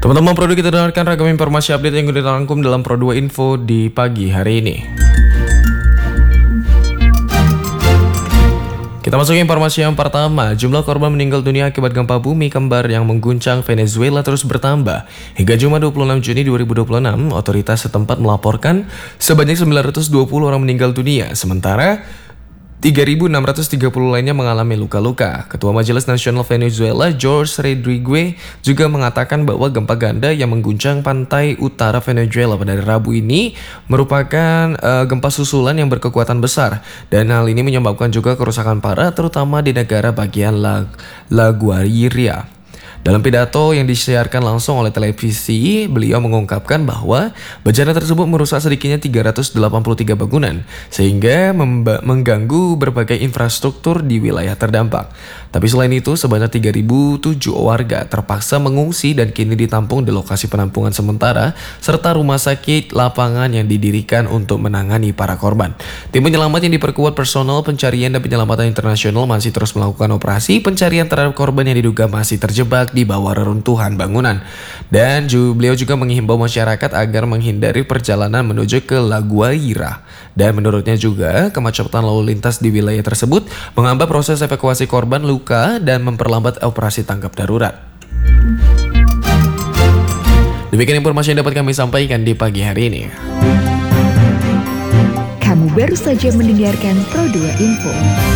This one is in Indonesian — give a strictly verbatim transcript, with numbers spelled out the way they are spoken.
Teman-teman, Pro dua kita dengarkan ragam informasi update yang sudah dirangkum dalam Pro dua Info di pagi hari ini. Kita masuk ke informasi yang pertama. Jumlah korban meninggal dunia akibat gempa bumi kembar yang mengguncang Venezuela terus bertambah. Hingga Jumat dua puluh enam Juni dua ribu dua puluh enam, otoritas setempat melaporkan sebanyak sembilan ratus dua puluh orang meninggal dunia, sementara tiga ribu enam ratus tiga puluh lainnya mengalami luka-luka. Ketua Majelis Nasional Venezuela, Jorge Rodriguez, juga mengatakan bahwa gempa ganda yang mengguncang pantai utara Venezuela pada Rabu ini merupakan uh, gempa susulan yang berkekuatan besar, dan hal ini menyebabkan juga kerusakan parah terutama di negara bagian La, La Guaira. Dalam pidato yang disiarkan langsung oleh televisi, beliau mengungkapkan bahwa bencana tersebut merusak sedikitnya tiga ratus delapan puluh tiga bangunan, sehingga mengganggu berbagai infrastruktur di wilayah terdampak. Tapi selain itu, sebanyak tiga ribu tujuh warga terpaksa mengungsi dan kini ditampung di lokasi penampungan sementara, serta rumah sakit lapangan yang didirikan untuk menangani para korban. Tim penyelamat yang diperkuat personel pencarian dan penyelamatan internasional masih terus melakukan operasi pencarian terhadap korban yang diduga masih terjebak di bawah reruntuhan bangunan. Dan juga, beliau juga menghimbau masyarakat agar menghindari perjalanan menuju ke La Guaira. Dan menurutnya juga kemacetan lalu lintas di wilayah tersebut menghambat proses evakuasi korban luka dan memperlambat operasi tangkap darurat. Demikian informasi yang dapat kami sampaikan di pagi hari ini. Kamu baru saja mendengarkan Pro dua Info.